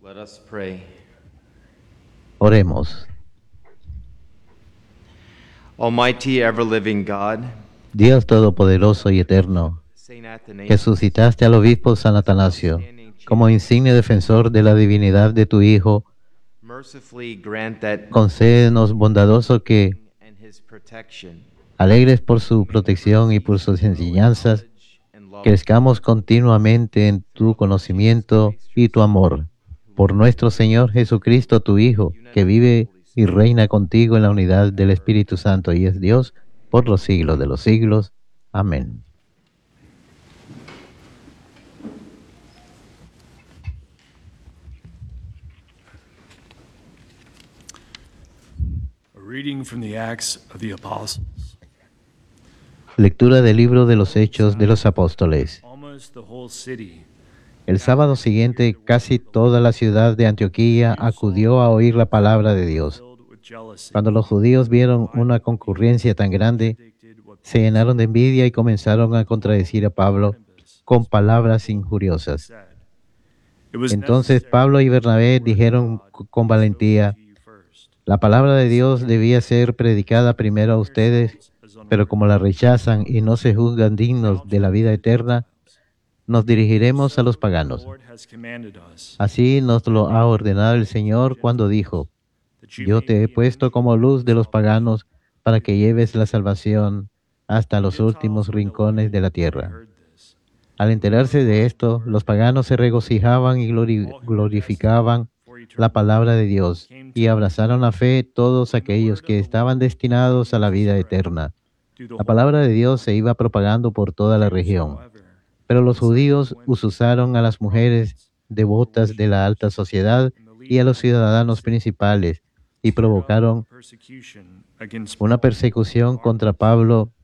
Let us pray. Oremos. Almighty, ever-living God, Dios Todopoderoso y Eterno, Saint Athanasius, que suscitaste al obispo San Atanasio como insigne defensor de la divinidad de tu Hijo, mercifully grant that concédenos bondadoso que, and his protection alegres por su protección y por sus enseñanzas, and love crezcamos continuamente en tu conocimiento y tu amor. Por nuestro Señor Jesucristo, tu Hijo, que vive y reina contigo en la unidad del Espíritu Santo y es Dios por los siglos de los siglos. Amén. A reading from the Acts of the Apostles. Lectura del libro de los Hechos de los Apóstoles. Almost the whole city. El sábado siguiente, casi toda la ciudad de Antioquía acudió a oír la palabra de Dios. Filled with jealousy. Cuando los judíos vieron una concurrencia tan grande, se llenaron de envidia y comenzaron a contradecir a Pablo con palabras injuriosas. Said, "It was Entonces necessary Pablo y Bernabé dijeron con valentía, to you first, la palabra de Dios debía ser predicada primero a ustedes, pero como la rechazan y no se juzgan dignos de la vida eterna, nos dirigiremos a los the paganos. Lord has commanded us Así nos lo ha ordenado el Señor cuando dijo, that you yo may te he be puesto como luz de los paganos para que lleves la salvación hasta los Gentiles últimos were rincones de la delighted when they tierra. heard this. Al enterarse de esto, los paganos se regocijaban y glorificaban la palabra de Dios y abrazaron la fe todos aquellos que estaban destinados a la vida eterna. La palabra de Dios se iba propagando por toda la región, pero los judíos usaron a las mujeres devotas de la alta sociedad y a los ciudadanos principales y provocaron Persecution against una Paul. persecución contra Pablo